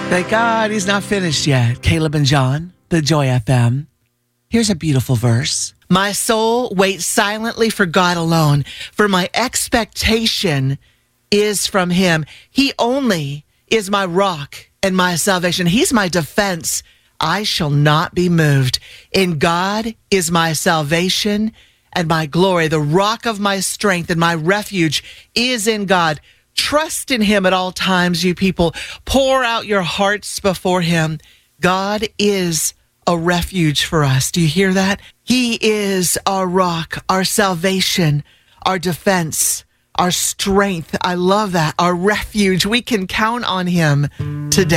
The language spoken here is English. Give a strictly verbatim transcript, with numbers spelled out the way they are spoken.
Thank God he's not finished yet. Caleb and John, the Joy F M. Here's a beautiful verse. My soul waits silently for God alone, for my expectation is from him. He only is my rock and my salvation. He's my defense. I shall not be moved. In God is my salvation and my glory. The rock of my strength and my refuge is in God. Trust in him at all times, you people. Pour out your hearts before him. God is a refuge for us. Do you hear that? He is our rock, our salvation, our defense, our strength. I love that. Our refuge. We can count on him today.